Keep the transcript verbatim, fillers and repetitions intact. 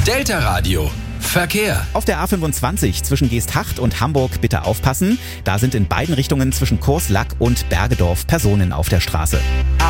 Delta Radio. Verkehr. Auf der A fünfundzwanzig zwischen Geesthacht und Hamburg bitte aufpassen. Da sind in beiden Richtungen zwischen Kurslack und Bergedorf Personen auf der Straße.